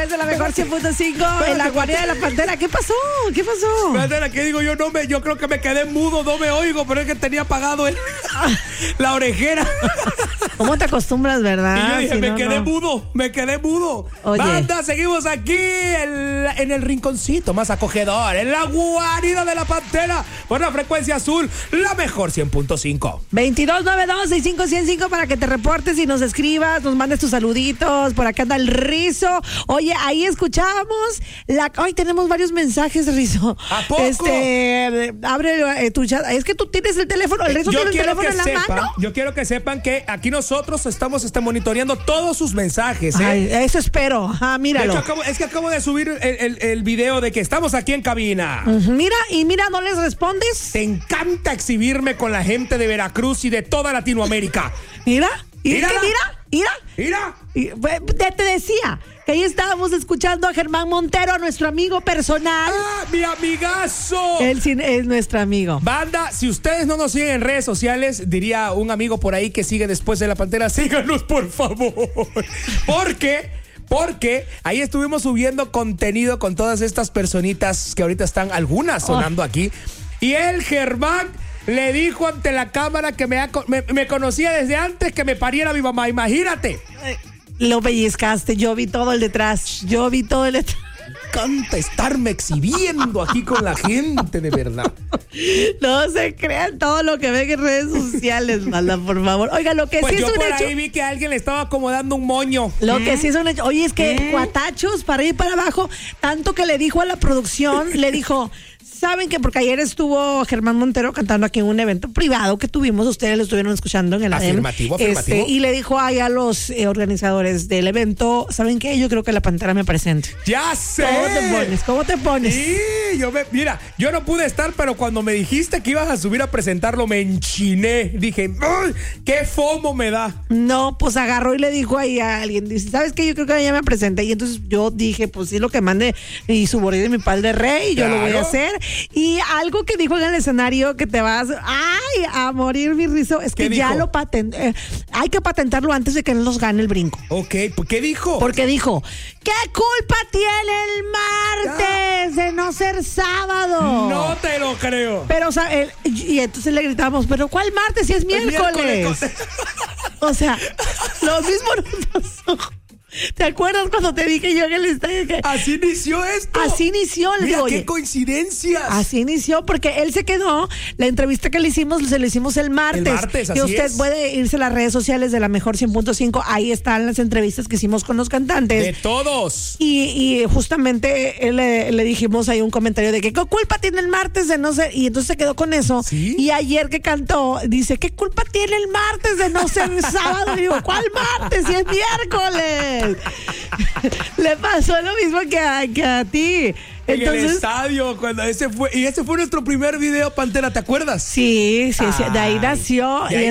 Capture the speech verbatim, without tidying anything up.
Es de la mejor cien punto cinco en la guarida de la Pantera. ¿Qué pasó? ¿Qué pasó? Pantera, ¿qué digo yo? No me, yo creo que me quedé mudo, no me oigo, pero es que tenía apagado el, la orejera. ¿Cómo te acostumbras, verdad? Y yo dije, si me no, quedé no. mudo, me quedé mudo. Oye. Banda, seguimos aquí en, en el rinconcito más acogedor, en la guarida de la Pantera, por la frecuencia azul, la mejor cien punto cinco. veintidós noventa y dos sesenta y cinco ciento cinco para que te reportes y nos escribas, nos mandes tus saluditos. Por acá anda el Rizo. Oye, ahí escuchábamos la... Ay, tenemos varios mensajes, Rizo. ¿A poco? Este, abre eh, tu chat. Es que tú tienes el teléfono, el Rizo Yo tiene el quiero teléfono que en la sepan, mano. yo quiero que sepan que aquí nosotros estamos este, monitoreando todos sus mensajes, ¿eh? Ay, eso espero. Ah, De míralo. hecho, acabo- es que acabo de subir el, el, el video de que estamos aquí en cabina. Ujú, Mira, y mira, ¿no les respondes? Te encanta exhibirme con la gente de Veracruz y de toda Latinoamérica. Mira, y es Mírala. que mira, mira. Mira. Y, pues, te, te decía que ahí estábamos escuchando a Germán Montero, a nuestro amigo personal. ¡Ah, mi amigazo! Él sí es nuestro amigo. Banda, si ustedes no nos siguen en redes sociales, diría un amigo por ahí que sigue después de la Pantera, síganos por favor. Porque, porque ahí estuvimos subiendo contenido con todas estas personitas que ahorita están, algunas sonando Oh. aquí. Y el Germán le dijo ante la cámara que me, ha- me, me conocía desde antes que me pariera mi mamá, imagínate. Lo pellizcaste, yo vi todo el detrás. Yo vi todo el detrás. Canta estarme exhibiendo aquí con la gente, de verdad. No se crean todo lo que ven en redes sociales, manda, por favor. Oiga, lo que Pues sí yo es un por hecho. ahí vi que alguien le estaba acomodando un moño. Lo que sí es un hecho. Oye, es que cuatachos para ir para abajo, tanto que le dijo a la producción, le dijo. ¿Saben que? Porque ayer estuvo Germán Montero cantando aquí en un evento privado que tuvimos, ustedes lo estuvieron escuchando en el A D E M. Afirmativo, afirmativo. Este, y le dijo ahí a los eh, organizadores del evento, ¿saben qué? Yo creo que la Pantera me presente. ¡Ya sé! ¿Cómo te pones? ¿Cómo te pones? Sí, yo me, mira, yo no pude estar, pero cuando me dijiste que ibas a subir a presentarlo, me enchiné. Dije, ¡ay, qué fomo me da! No, pues agarró y le dijo ahí a alguien, dice, ¿sabes qué? Yo creo que ella me presenté. Y entonces yo dije, pues sí, lo que mande y subordine mi padre rey, yo lo voy a Claro. hacer. Y algo que dijo en el escenario que te vas, ay, a morir mi Rizo, es que ¿Qué ya dijo? lo patent, eh, hay que patentarlo antes de que él nos gane el brinco. Ok, ¿por qué dijo? Porque dijo, ¿qué culpa tiene el martes de no ser sábado? No te lo creo. Pero, o sea, él- y entonces le gritamos, ¿pero cuál martes si es miércoles? miércoles. O sea, lo mismo nos pasó. ¿Te acuerdas cuando te dije yo en el estadio que Así inició esto. así inició? Le Mira, digo, qué oye, coincidencias. así inició porque él se quedó, la entrevista que le hicimos, se la hicimos el martes. El martes, y así usted es. puede irse a las redes sociales de la mejor cien punto cinco, ahí están las entrevistas que hicimos con los cantantes. De todos. Y, y justamente él, le, le dijimos ahí un comentario de que ¿qué culpa tiene el martes de no ser? Y entonces se quedó con eso. ¿Sí? Y ayer que cantó, dice, ¿qué culpa tiene el martes de no ser sábado? Y digo, ¿cuál martes? Si es miércoles. Le pasó lo mismo que a, que a ti. En el Entonces, estadio, cuando ese fue, y ese fue nuestro primer video, Pantera, ¿te acuerdas? sí, sí, sí, de ahí Ay, nació. de ahí y